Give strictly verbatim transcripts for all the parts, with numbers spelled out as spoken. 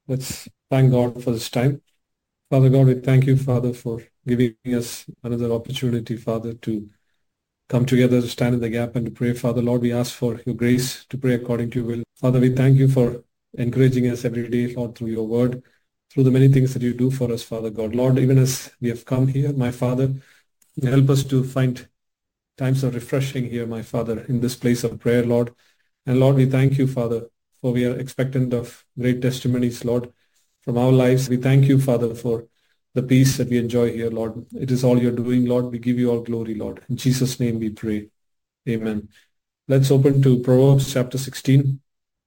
Let's thank God for this time. Father God, we thank you, Father, for giving us another opportunity, Father, to come together to stand in the gap and to pray. Father, Lord, we ask for your grace to pray according to your will. Father, we thank you for encouraging us every day, Lord, through your word, through the many things that you do for us, Father God. Lord, even as we have come here, my Father, help us to find times of refreshing here, my Father, in this place of prayer, Lord. And Lord, we thank you, Father, for we are expectant of great testimonies, Lord, from our lives. We thank you, Father, for the peace that we enjoy here, Lord. It is all you're doing, Lord. We give you all glory, Lord. In Jesus' name we pray. Amen. Let's open to Proverbs chapter sixteen.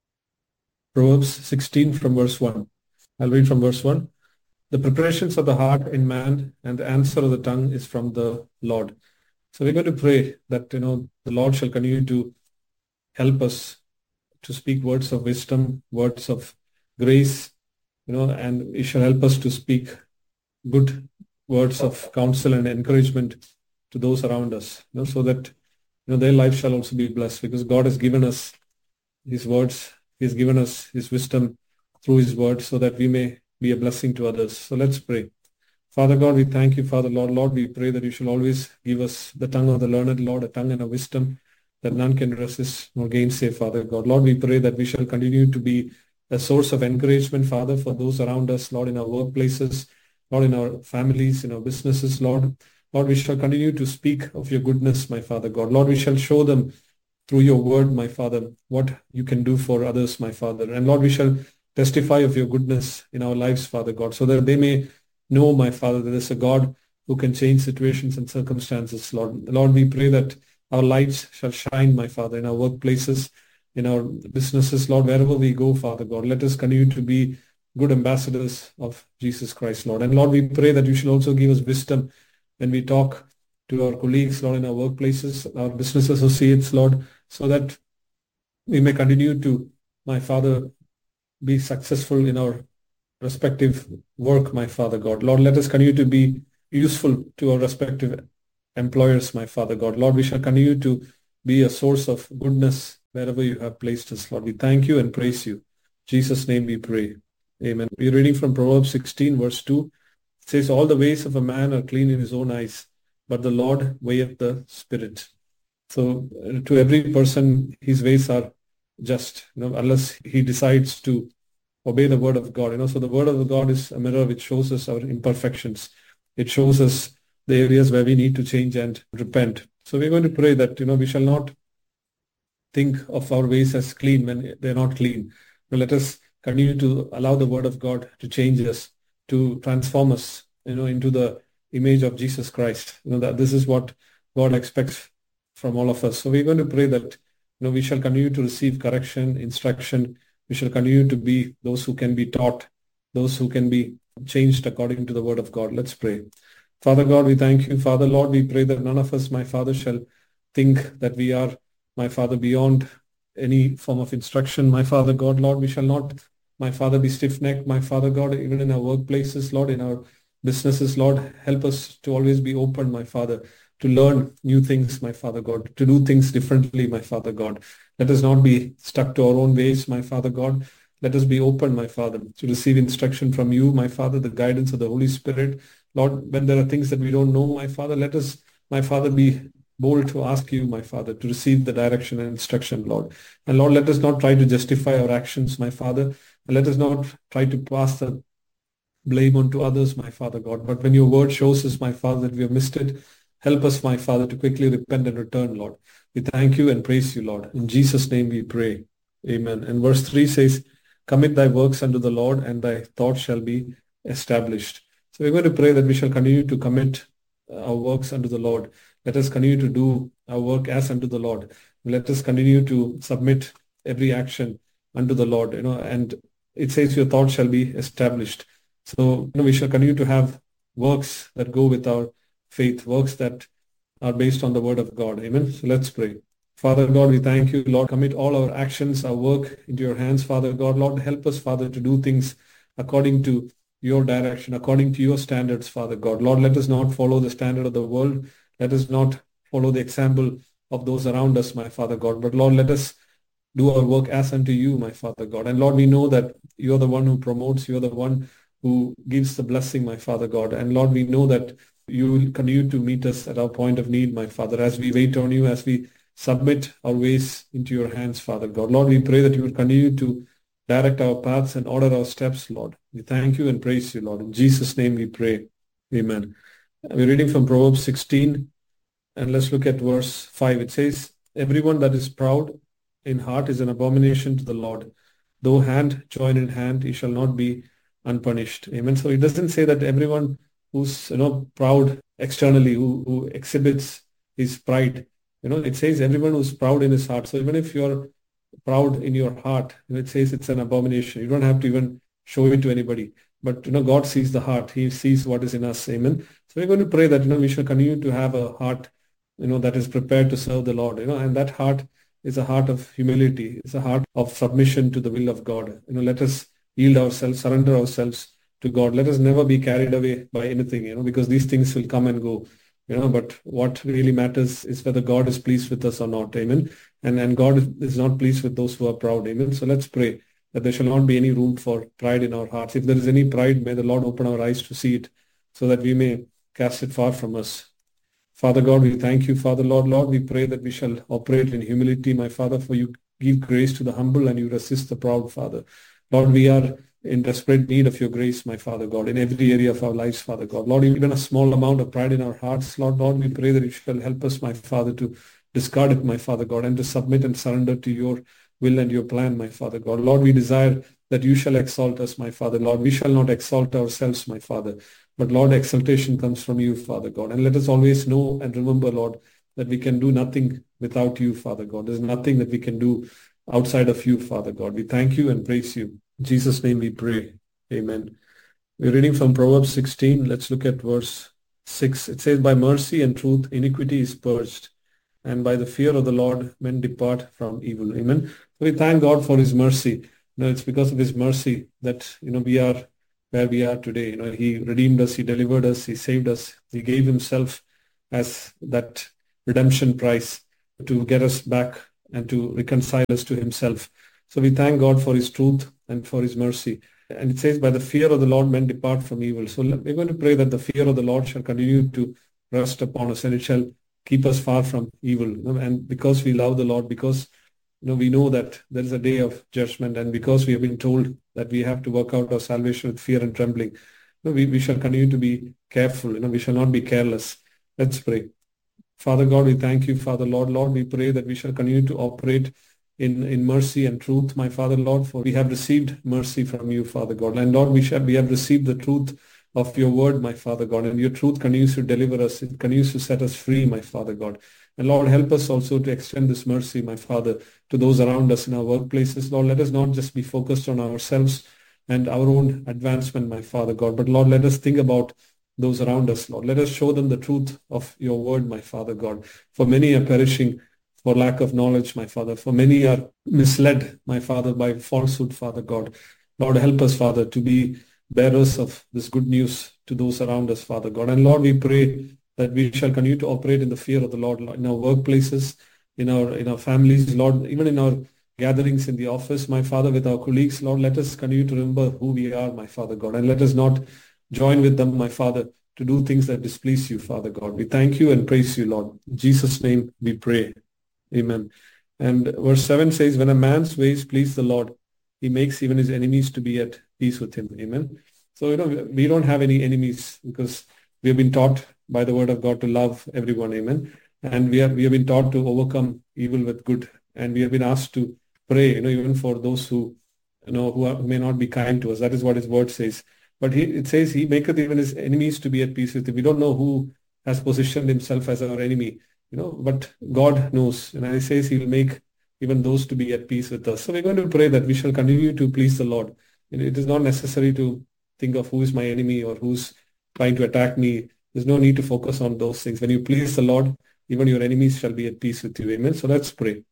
Proverbs sixteen from verse one. I'll read from verse one. The preparations of the heart in man and the answer of the tongue is from the Lord. So we're going to pray that, you know, the Lord shall continue to help us to speak words of wisdom, words of grace, you know, and He shall help us to speak good words of counsel and encouragement to those around us, you know, so that, you know, their life shall also be blessed, because God has given us His words. He has given us His wisdom through His word, so that we may be a blessing to others. So let's pray. Father God, we thank you, Father Lord. Lord, we pray that you shall always give us the tongue of the learned, Lord, a tongue and a wisdom that none can resist nor gainsay, Father God. Lord, we pray that we shall continue to be a source of encouragement, Father, for those around us, Lord, in our workplaces, Lord, in our families, in our businesses, Lord. Lord, we shall continue to speak of your goodness, my Father God. Lord, we shall show them through your word, my Father, what you can do for others, my Father. And Lord, we shall testify of your goodness in our lives, Father God, so that they may know, my Father, there is a God who can change situations and circumstances, Lord. Lord, we pray that our lights shall shine, my Father, in our workplaces, in our businesses, Lord, wherever we go, Father God. Let us continue to be good ambassadors of Jesus Christ, Lord. And Lord, we pray that you shall also give us wisdom when we talk to our colleagues, Lord, in our workplaces, our business associates, Lord, so that we may continue to, my Father, be successful in our respective work, my Father God. Lord, let us continue to be useful to our respective employers, my Father God. Lord, we shall continue to be a source of goodness wherever you have placed us, Lord. We thank you and praise you. In Jesus' name we pray. Amen. We're reading from Proverbs sixteen, verse two. It says, all the ways of a man are clean in his own eyes, but the Lord weigheth the spirit. So uh, to every person, his ways are just, you know, unless he decides to obey the word of God. You know, so the word of God is a mirror which shows us our imperfections. It shows us the areas where we need to change and repent. So we're going to pray that, you know, we shall not think of our ways as clean when they're not clean. But let us continue to allow the word of God to change us, to transform us, you know, into the image of Jesus Christ. You know, that this is what God expects from all of us. So we're going to pray that, you know, we shall continue to receive correction, instruction. We shall continue to be those who can be taught, those who can be changed according to the word of God. Let's pray. Father God, we thank you. Father Lord, we pray that none of us, my Father, shall think that we are, my Father, beyond any form of instruction. My Father God, Lord, we shall not, my Father, be stiff-necked. My Father God, even in our workplaces, Lord, in our businesses, Lord, help us to always be open, my Father, to learn new things, my Father God, to do things differently, my Father God. Let us not be stuck to our own ways, my Father God. Let us be open, my Father, to receive instruction from you, my Father, the guidance of the Holy Spirit. Lord, when there are things that we don't know, my Father, let us, my Father, be bold to ask you, my Father, to receive the direction and instruction, Lord. And Lord, let us not try to justify our actions, my Father. And let us not try to pass the blame onto others, my Father God. But when your word shows us, my Father, that we have missed it, help us, my Father, to quickly repent and return, Lord. We thank you and praise you, Lord. In Jesus' name we pray. Amen. And verse three says, commit thy works unto the Lord, and thy thoughts shall be established. So we're going to pray that we shall continue to commit our works unto the Lord. Let us continue to do our work as unto the Lord. Let us continue to submit every action unto the Lord, you know, and it says your thoughts shall be established. So, you know, we shall continue to have works that go with our faith, works that are based on the word of God. Amen. So let's pray. Father God, we thank you, Lord. Commit all our actions, our work into your hands, Father God. Lord, help us, Father, to do things according to your direction, according to your standards, Father God. Lord, let us not follow the standard of the world. Let us not follow the example of those around us, my Father God. But Lord, let us do our work as unto you, my Father God. And Lord, we know that you're the one who promotes, you're the one who gives the blessing, my Father God. And Lord, we know that you will continue to meet us at our point of need, my Father, as we wait on you, as we submit our ways into your hands, Father God. Lord, we pray that you will continue to direct our paths and order our steps, Lord. We thank you and praise you, Lord. In Jesus' name we pray. Amen. We're reading from Proverbs sixteen, and let's look at verse five. It says, everyone that is proud in heart is an abomination to the Lord. Though hand join in hand, he shall not be unpunished. Amen. So it doesn't say that everyone who's, you know, proud externally, who, who exhibits his pride, you know, it says everyone who's proud in his heart. So even if you're proud in your heart, you know, it says it's an abomination. You don't have to even show it to anybody. But, you know, God sees the heart. He sees what is in us. Amen. So we're going to pray that, you know, we shall continue to have a heart, you know, that is prepared to serve the Lord, you know, and that heart is a heart of humility. It's a heart of submission to the will of God. You know, let us yield ourselves, surrender ourselves to God. Let us never be carried away by anything, you know, because these things will come and go, you know, but what really matters is whether God is pleased with us or not. Amen. And, and God is not pleased with those who are proud. Amen. So let's pray that there shall not be any room for pride in our hearts. If there is any pride, may the Lord open our eyes to see it so that we may cast it far from us. Father God, we thank you, Father Lord. Lord, we pray that we shall operate in humility, my Father, for you give grace to the humble and you resist the proud, Father. Lord, we are in desperate need of your grace, my Father God, in every area of our lives, Father God. Lord, even a small amount of pride in our hearts, Lord, Lord, we pray that you shall help us, my Father, to discard it, my Father God, and to submit and surrender to your will and your plan, my Father God. Lord, we desire that you shall exalt us, my Father. Lord, we shall not exalt ourselves, my Father. But Lord, exaltation comes from you, Father God. And let us always know and remember, Lord, that we can do nothing without you, Father God. There's nothing that we can do outside of you, Father God. We thank you and praise you. In Jesus' name we pray. Amen. We're reading from Proverbs sixteen. Let's look at verse six. It says, by mercy and truth, iniquity is purged, and by the fear of the Lord, men depart from evil. Amen. So we thank God for his mercy. You know, it's because of his mercy that, you know, we are where we are today. You know, he redeemed us, he delivered us, he saved us, he gave himself as that redemption price to get us back and to reconcile us to himself. So we thank God for his truth and for his mercy. And it says, by the fear of the Lord, men depart from evil. So we're going to pray that the fear of the Lord shall continue to rest upon us and it shall keep us far from evil. You know, and because we love the Lord, because you know, we know that there is a day of judgment, and because we have been told that we have to work out our salvation with fear and trembling, you know, we, we shall continue to be careful. You know, we shall not be careless. Let's pray. Father God, we thank you, Father Lord. Lord, we pray that we shall continue to operate in, in mercy and truth, my Father Lord, for we have received mercy from you, Father God. And Lord, we shall we have received the truth of your word, my Father God, and your truth continues to deliver us. It continues to set us free, my Father God. And Lord, help us also to extend this mercy, my Father, to those around us in our workplaces. Lord, let us not just be focused on ourselves and our own advancement, my Father God, but Lord, let us think about those around us, Lord. Let us show them the truth of your word, my Father God. For many are perishing for lack of knowledge, my Father. For many are misled, my Father, by falsehood, Father God. Lord, help us, Father, to be bearers of this good news to those around us, Father God. And Lord, we pray that we shall continue to operate in the fear of the Lord in our workplaces, in our in our families, Lord, even in our gatherings in the office, my Father, with our colleagues. Lord, let us continue to remember who we are, my Father God, and let us not join with them, my Father, to do things that displease you, Father God. We thank you and praise you, Lord. In Jesus' name we pray. Amen. And verse seven says, when a man's ways please the Lord, he makes even his enemies to be at peace with him. Amen. So, you know, we don't have any enemies because we have been taught by the word of God to love everyone. Amen. And we have, we have been taught to overcome evil with good. And we have been asked to pray, you know, even for those who, you know, who, are, who may not be kind to us. That is what his word says. But he, it says he maketh even his enemies to be at peace with him. We don't know who has positioned himself as our enemy, you know, but God knows. And he says he will make even those to be at peace with us. So we're going to pray that we shall continue to please the Lord. It is not necessary to think of who is my enemy or who's trying to attack me. There's no need to focus on those things. When you please the Lord, even your enemies shall be at peace with you. Amen. So let's pray.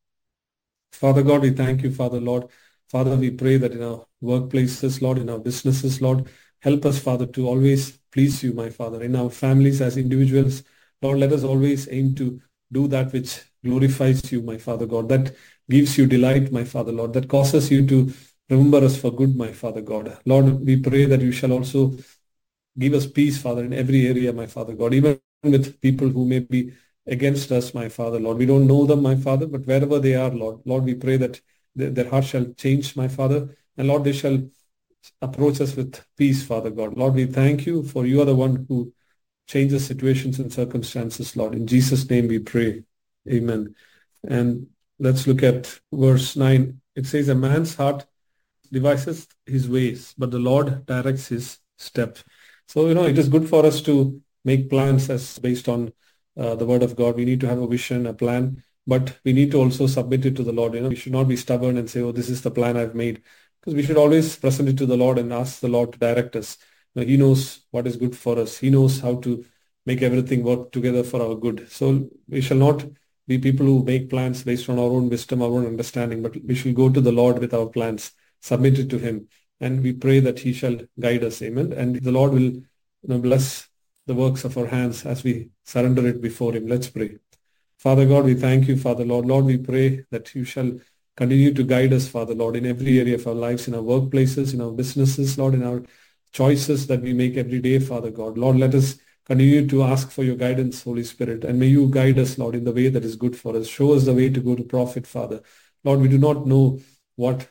Father God, we thank you, Father Lord. Father, we pray that in our workplaces, Lord, in our businesses, Lord, help us, Father, to always please you, my Father. In our families as individuals, Lord, let us always aim to do that which glorifies you, my Father God, that gives you delight, my Father Lord, that causes you to remember us for good, my Father God. Lord, we pray that you shall also give us peace, Father, in every area, my Father God, even with people who may be against us, my Father, Lord. We don't know them, my Father, but wherever they are, Lord, Lord, we pray that their, their heart shall change, my Father, and Lord, they shall approach us with peace, Father God. Lord, we thank you for you are the one who changes situations and circumstances, Lord. In Jesus' name we pray. Amen. And let's look at verse nine. It says, a man's heart devises his ways, but the Lord directs his steps. So, you know, it is good for us to make plans as based on uh, the word of God. We need to have a vision, a plan, but we need to also submit it to the Lord. You know, we should not be stubborn and say, oh, this is the plan I've made. Because we should always present it to the Lord and ask the Lord to direct us. You know, he knows what is good for us. He knows how to make everything work together for our good. So we shall not be people who make plans based on our own wisdom, our own understanding, but we shall go to the Lord with our plans, submit it to him, and we pray that he shall guide us. Amen. And the Lord will, you know, bless the works of our hands as we surrender it before him. Let's pray. Father God, we thank you, Father Lord. Lord, we pray that you shall continue to guide us, Father Lord, in every area of our lives, in our workplaces, in our businesses, Lord, in our choices that we make every day, Father God. Lord, let us continue to ask for your guidance, Holy Spirit, and may you guide us, Lord, in the way that is good for us. Show us the way to go to profit, Father. Lord, we do not know what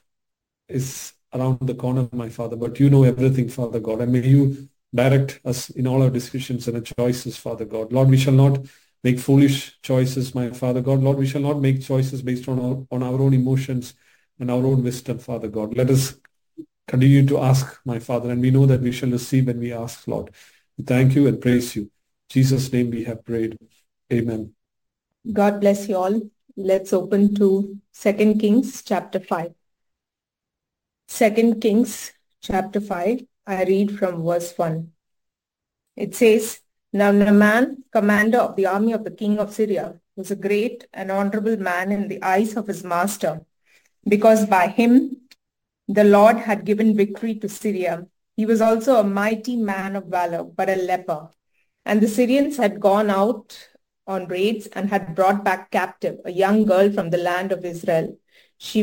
is around the corner, my Father, but you know everything, Father God, and may you direct us in all our decisions and our choices, Father God. Lord, we shall not make foolish choices, my Father God. Lord, we shall not make choices based on our, on our own emotions and our own wisdom, Father God. Let us continue to ask, my Father, and we know that we shall receive when we ask, Lord. We thank you and praise you. In Jesus' name we have prayed. Amen. God bless you all. Let's open to Second Kings chapter five. Second Kings chapter five, I read from verse one. It says, Now Naaman, commander of the army of the king of Syria, was a great and honorable man in the eyes of his master, because by him the Lord had given victory to Syria. He was also a mighty man of valor, but a leper. And the Syrians had gone out on raids and had brought back captive a young girl from the land of Israel.